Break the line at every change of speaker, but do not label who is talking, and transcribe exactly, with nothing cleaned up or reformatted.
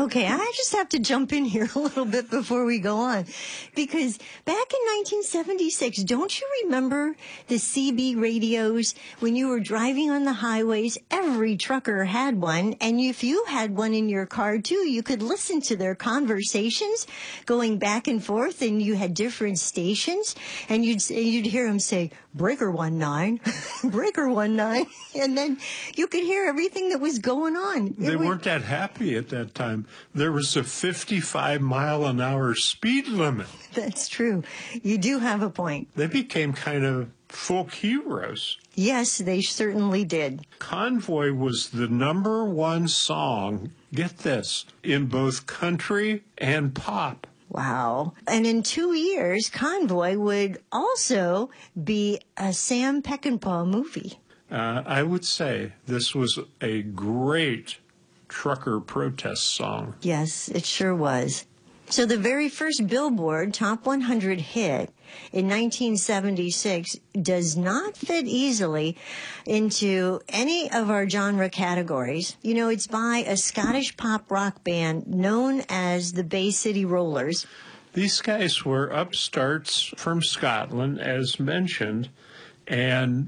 Okay, I just have to jump in here a little bit before we go on. Because back in nineteen seventy-six, don't you remember the C B radios when you were driving on the highways? Every trucker had one. And if you had one in your car, too, you could listen to their conversations going back and forth, and you had different stations. And you'd, you'd hear them say, breaker one nine, breaker one nine. And then you could hear everything that was going on. It
they
was,
weren't that happy at that time. There was a fifty-five mile an hour speed limit.
That's true. You do have a point.
They became kind of folk heroes.
Yes, they certainly did.
Convoy was the number one song, get this, in both country and pop.
Wow. And in two years, Convoy would also be a Sam Peckinpah movie.
Uh, I would say this was a great trucker protest song.
Yes, it sure was. So the very first Billboard Top one hundred hit in nineteen seventy-six does not fit easily into any of our genre categories. You know, it's by a Scottish pop rock band known as the Bay City Rollers.
These guys were upstarts from Scotland, as mentioned, and